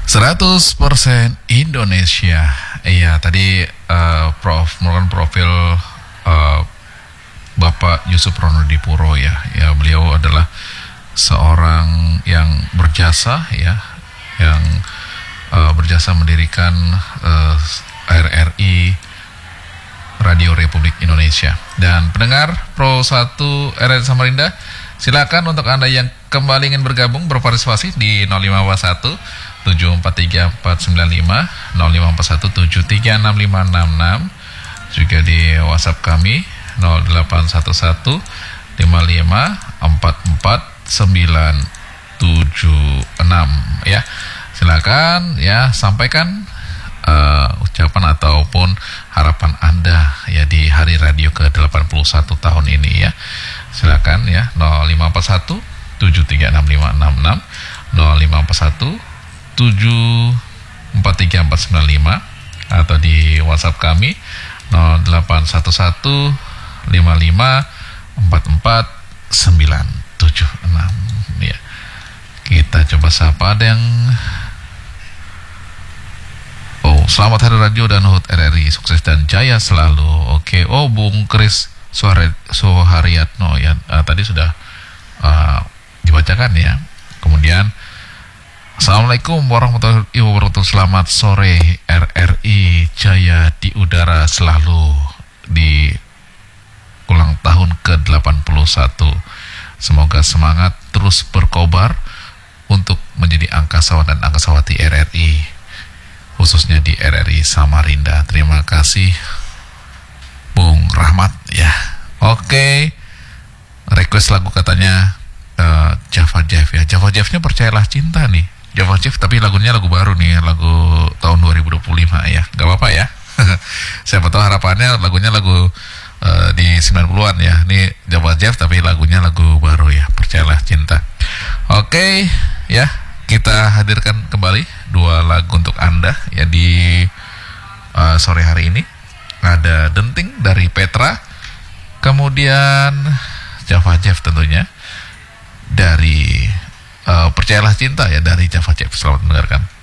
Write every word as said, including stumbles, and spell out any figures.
seratus persen Indonesia. Iya, tadi uh, Prof merupakan profil uh, Bapak Yusuf Ronodipuro ya. Ya, beliau adalah seorang yang berjasa ya, yang uh, berjasa mendirikan uh, R R I Radio Republik Indonesia. Dan pendengar Pro satu R R I Samarinda, silakan untuk Anda yang kembali ingin bergabung berpartisipasi di nol lima empat satu tujuh empat tiga empat sembilan lima, nol lima empat satu tujuh tiga enam lima enam enam, juga di WhatsApp kami nol delapan satu satu lima lima empat empat sembilan tujuh enam ya. Silakan ya, sampaikan uh, ucapan ataupun harapan Anda ya di hari radio ke delapan puluh satu tahun ini ya. Silakan ya, nol lima empat satu tujuh tiga enam lima enam enam, nol lima empat satu tujuh empat tiga empat sembilan lima, atau di WhatsApp kami nol delapan satu satu lima lima empat empat sembilan tujuh enam ya. Kita coba sapa ada yang Oh, selamat hari radio dan H U T R R I, sukses dan jaya selalu. Oke, oh Bung Kris Suharyatno ya, uh, tadi sudah uh, dibacakan ya. Kemudian Assalamualaikum warahmatullahi wabarakatuh. Selamat sore R R I, jaya di udara selalu di ulang tahun ke delapan puluh satu. Semoga semangat terus berkobar untuk menjadi angkasawan dan angkasawati R R I, khususnya di R R I Samarinda. Terima kasih Bung Rahmat ya. Oke, request lagu katanya uh, Java Jeff ya. Java Jeffnya Percayalah Cinta nih, Java Jeff, tapi lagunya lagu baru nih, lagu tahun dua ribu dua puluh lima ya. Gak apa-apa ya. Siapa tahu harapannya lagunya lagu uh, di sembilan puluhan ya. Ini Java Jeff tapi lagunya lagu baru ya, Percayalah Cinta. Oke ya, kita hadirkan kembali dua lagu untuk Anda ya di uh, sore hari ini. Ada Denting dari Petra, kemudian Java Jeff tentunya dari uh, Percayalah Cinta ya dari Java Jeff. Selamat mendengarkan.